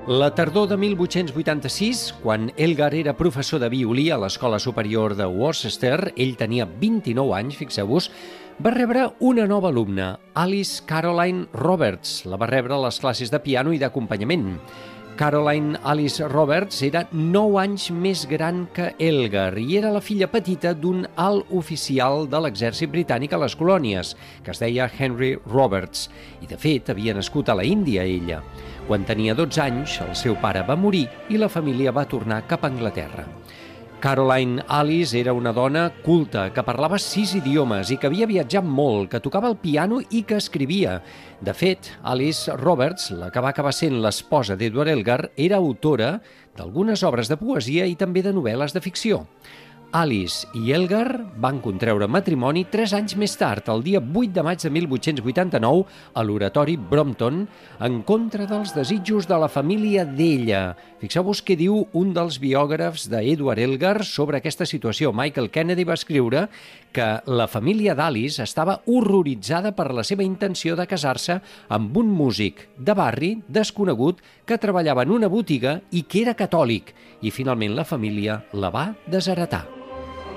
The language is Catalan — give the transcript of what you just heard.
La tardor de 1886, quan Elgar era professor de violí a l'Escola Superior de Worcester, ell tenia 29 anys, fixeu-vos, va rebre una nova alumna, Alice Caroline Roberts. La va rebre a les classes de piano i d'acompanyament. Caroline Alice Roberts era 9 anys més gran que Elgar i era la filla petita d'un alt oficial de l'exèrcit britànic a les colònies, que es deia Henry Roberts, i de fet havia nascut a la Índia ella. Quan tenia 12 anys, el seu pare va morir i la família va tornar cap a Anglaterra. Caroline Alice era una dona culta, que parlava 6 idiomes i que havia viatjat molt, que tocava el piano i que escrivia. De fet, Alice Roberts, la que va acabar sent l'esposa d'Edward Elgar, era autora d'algunes obres de poesia i també de novel·les de ficció. Alice i Elgar van contreure matrimoni 3 anys més tard, el dia 8 de maig de 1889, a l'oratori Brompton, en contra dels desitjos de la família d'ella. Fixeu-vos què diu un dels biògrafs d'Edward Elgar sobre aquesta situació. Michael Kennedy va escriure que la família d'Alice estava horroritzada per la seva intenció de casar-se amb un músic de barri desconegut que treballava en una botiga i que era catòlic, i finalment la família la va desheretar.